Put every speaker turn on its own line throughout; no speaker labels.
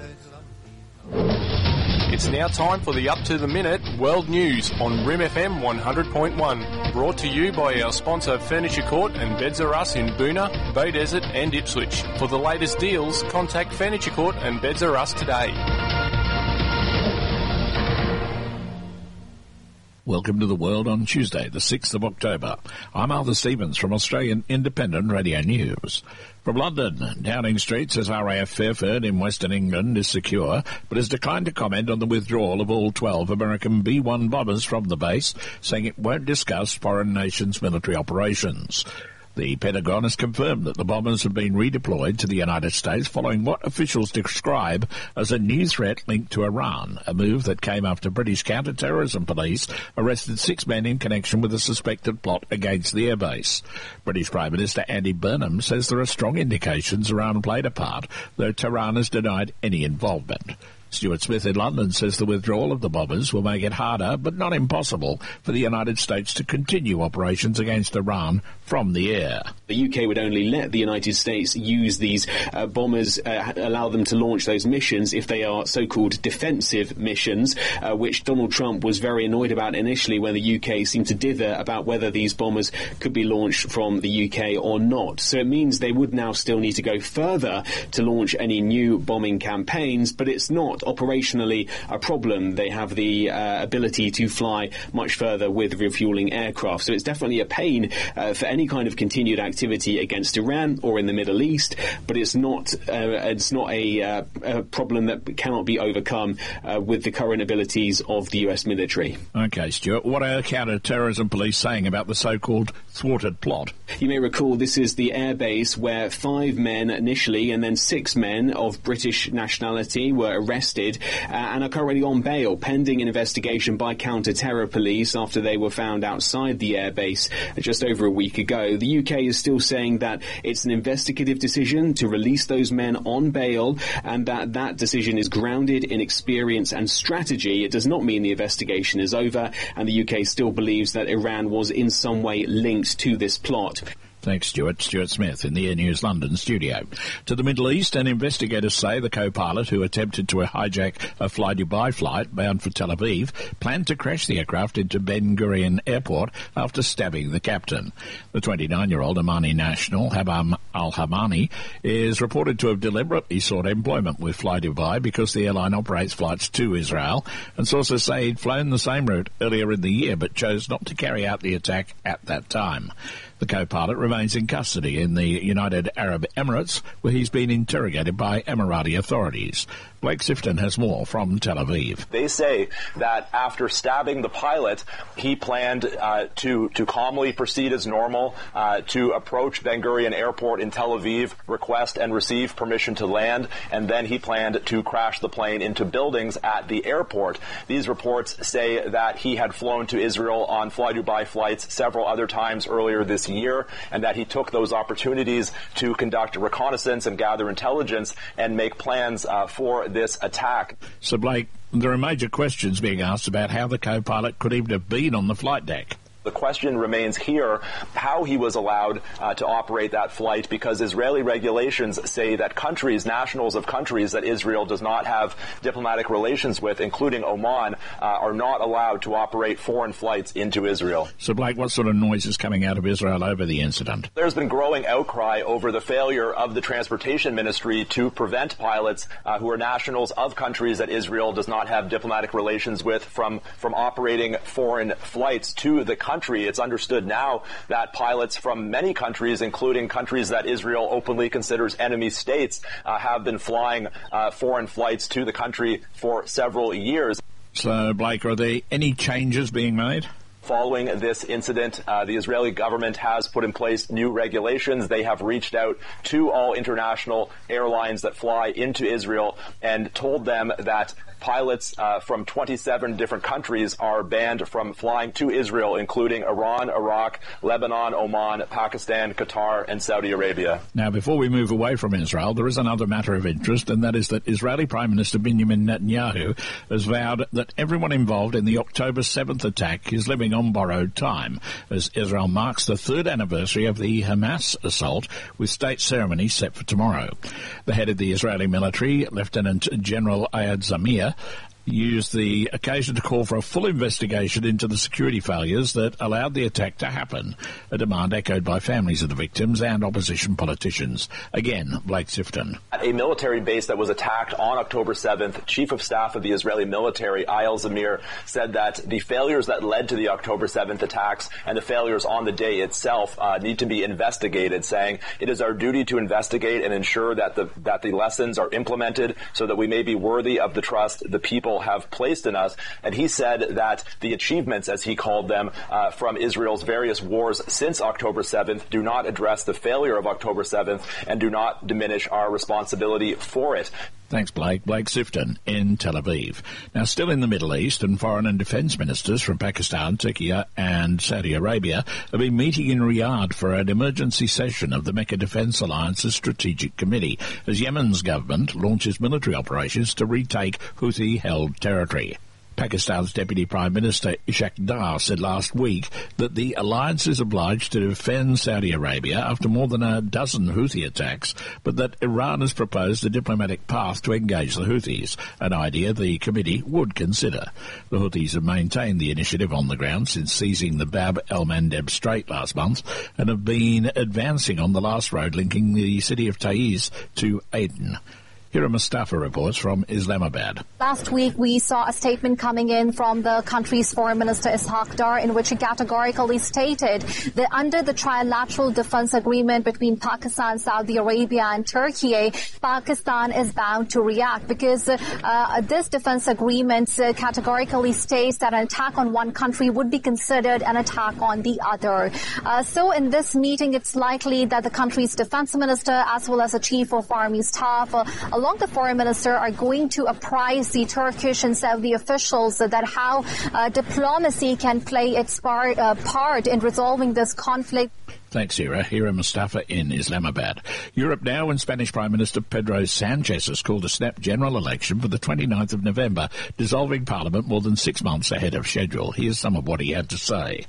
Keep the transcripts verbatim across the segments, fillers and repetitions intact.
It's now time for the Up to the Minute World News on R I M F M one hundred point one. Brought to you by our sponsor Furniture Court and Beds R Us in Boonah, Bay Desert and Ipswich. For the latest deals, contact Furniture Court and Beds R Us today.
Welcome to the world on Tuesday, the sixth of October. I'm Arthur Stevens from Australian Independent Radio News. From London, Downing Street says R A F Fairford in Western England is secure, but has declined to comment on the withdrawal of all twelve American B one bombers from the base, saying it won't discuss foreign nations' military operations. The Pentagon has confirmed that the bombers have been redeployed to the United States following what officials describe as a new threat linked to Iran, a move that came after British counter-terrorism police arrested six men in connection with a suspected plot against the airbase. British Prime Minister Andy Burnham says there are strong indications Iran played a part, though Tehran has denied any involvement. Stuart Smith in London says the withdrawal of the bombers will make it harder, but not impossible, for the United States to continue operations against Iran from the air.
The U K would only let the United States use these uh, bombers, uh, allow them to launch those missions if they are so-called defensive missions, uh, which Donald Trump was very annoyed about initially when the U K seemed to dither about whether these bombers could be launched from the U K or not. So it means they would now still need to go further to launch any new bombing campaigns, but it's not operationally a problem. They have the uh, ability to fly much further with refueling aircraft. So it's definitely a pain uh, for any kind of continued activity against Iran or in the Middle East, but it's not uh, it's not a, uh, a problem that cannot be overcome uh, with the current abilities of the U S military.
Okay, Stuart, what are counter-terrorism police saying about the so-called thwarted plot?
You may recall this is the airbase where five men initially and then six men of British nationality were arrested uh, and are currently on bail pending an investigation by counter-terror police after they were found outside the airbase just over a week ago. The U K is still saying that it's an investigative decision to release those men on bail and that that decision is grounded in experience and strategy. It does not mean the investigation is over, and the U K still believes that Iran was in some way linked to this plot.
Thanks, Stuart. Stuart Smith in the Air News London studio. To the Middle East, and investigators say the co-pilot who attempted to hijack a Fly Dubai flight bound for Tel Aviv planned to crash the aircraft into Ben Gurion Airport after stabbing the captain. The twenty-nine-year-old Omani national, Habam Al-Hamani, is reported to have deliberately sought employment with Fly Dubai because the airline operates flights to Israel, and sources say he'd flown the same route earlier in the year but chose not to carry out the attack at that time. The co-pilot remains in custody in the United Arab Emirates, where he's been interrogated by Emirati authorities. Blake Sifton has more from Tel Aviv.
They say that after stabbing the pilot, he planned uh, to, to calmly proceed as normal, uh, to approach Ben Gurion Airport in Tel Aviv, request and receive permission to land, and then he planned to crash the plane into buildings at the airport. These reports say that he had flown to Israel on Fly Dubai flights several other times earlier this year, and that he took those opportunities to conduct reconnaissance and gather intelligence and make plans uh, for this attack.
So, Blake, there are major questions being asked about how the co-pilot could even have been on the flight deck.
The question remains here how he was allowed uh, to operate that flight, because Israeli regulations say that countries, nationals of countries that Israel does not have diplomatic relations with, including Oman, uh, are not allowed to operate foreign flights into Israel.
So, Blake, what sort of noise is coming out of Israel over the incident?
There's been growing outcry over the failure of the Transportation Ministry to prevent pilots uh, who are nationals of countries that Israel does not have diplomatic relations with from, from operating foreign flights to the country. It's understood now that pilots from many countries, including countries that Israel openly considers enemy states, uh, have been flying uh, foreign flights to the country for several years.
So, Blake, are there any changes being made?
Following this incident, uh, the Israeli government has put in place new regulations. They have reached out to all international airlines that fly into Israel and told them that pilots uh, from twenty-seven different countries are banned from flying to Israel, including Iran, Iraq, Lebanon, Oman, Pakistan, Qatar, and Saudi Arabia.
Now, before we move away from Israel, there is another matter of interest, and that is that Israeli Prime Minister Benjamin Netanyahu has vowed that everyone involved in the October seventh attack is living running on borrowed time as Israel marks the third anniversary of the Hamas assault, with state ceremonies set for tomorrow. The head of the Israeli military, Lieutenant General Ayad Zamir, used the occasion to call for a full investigation into the security failures that allowed the attack to happen, a demand echoed by families of the victims and opposition politicians. Again, Blake Sifton.
At a military base that was attacked on October seventh, Chief of Staff of the Israeli military, Ayal Zamir, said that the failures that led to the October seventh attacks and the failures on the day itself uh, need to be investigated, saying it is our duty to investigate and ensure that the, that the lessons are implemented so that we may be worthy of the trust the people have placed in us. And he said that the achievements, as he called them, uh, from Israel's various wars since October seventh do not address the failure of October seventh and do not diminish our responsibility for it.
Thanks, Blake. Blake Sifton in Tel Aviv. Now, still in the Middle East, and foreign and defence ministers from Pakistan, Turkey and Saudi Arabia have been meeting in Riyadh for an emergency session of the Mecca Defence Alliance's Strategic Committee as Yemen's government launches military operations to retake Houthi-held territory. Pakistan's Deputy Prime Minister Ishaq Dar said last week that the alliance is obliged to defend Saudi Arabia after more than a dozen Houthi attacks, but that Iran has proposed a diplomatic path to engage the Houthis, an idea the committee would consider. The Houthis have maintained the initiative on the ground since seizing the Bab el-Mandeb Strait last month and have been advancing on the last road linking the city of Taiz to Aden. Here are Mustafa reports from Islamabad.
Last week, we saw a statement coming in from the country's Foreign Minister Ishaq Dar in which he categorically stated that under the trilateral defense agreement between Pakistan, Saudi Arabia and Turkey, Pakistan is bound to react because uh, this defense agreement uh, categorically states that an attack on one country would be considered an attack on the other. Uh, so in this meeting, it's likely that the country's defense minister as well as the chief of army staff uh, along the foreign minister are going to apprise the Turkish and Saudi officials that how uh, diplomacy can play its part, uh, part in resolving this conflict.
Thanks, Ira. Hira Mustafa in Islamabad. Europe now, and Spanish Prime Minister Pedro Sanchez has called a snap general election for the twenty-ninth of November, dissolving Parliament more than six months ahead of schedule. Here's some of what he had to say.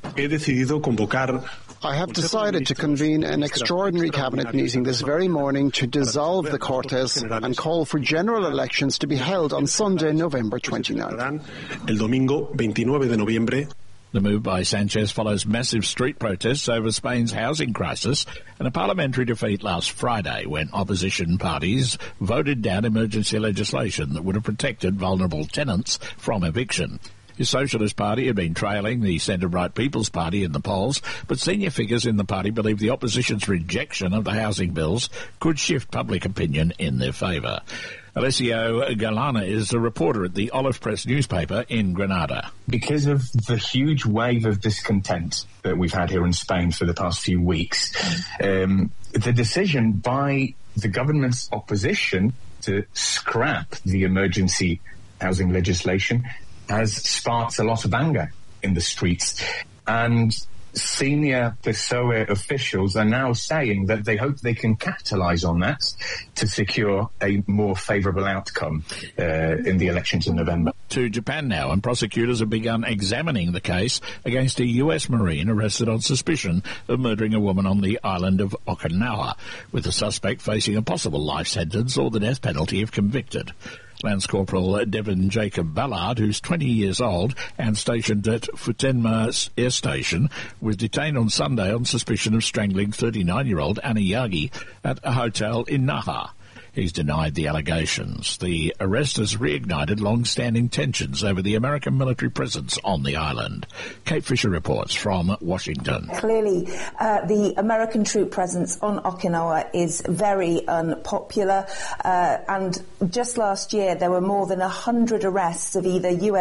I have decided to convene an extraordinary cabinet meeting this very morning to dissolve the Cortes and call for general elections to be held on Sunday, November twenty-ninth.
The move by Sanchez follows massive street protests over Spain's housing crisis and a parliamentary defeat last Friday when opposition parties voted down emergency legislation that would have protected vulnerable tenants from eviction. His Socialist Party had been trailing the centre-right People's Party in the polls, but senior figures in the party believe the opposition's rejection of the housing bills could shift public opinion in their favour. Alessio Galana is a reporter at the Olive Press newspaper in Granada.
Because of the huge wave of discontent that we've had here in Spain for the past few weeks, um, the decision by the government's opposition to scrap the emergency housing legislation has sparked a lot of anger in the streets. And senior P S O E officials are now saying that they hope they can capitalise on that to secure a more favourable outcome uh, in the elections in November.
To Japan now, and prosecutors have begun examining the case against a U S Marine arrested on suspicion of murdering a woman on the island of Okinawa, with the suspect facing a possible life sentence or the death penalty if convicted. Lance Corporal Devon Jacob Ballard, who's twenty years old and stationed at Futenma Air Station, was detained on Sunday on suspicion of strangling thirty-nine-year-old Anna Yagi at a hotel in Naha. He's denied the allegations. The arrest has reignited long-standing tensions over the American military presence on the island. Kate Fisher reports from Washington.
Clearly, uh, the American troop presence on Okinawa is very unpopular. Uh, and just last year, there were more than one hundred arrests of either U S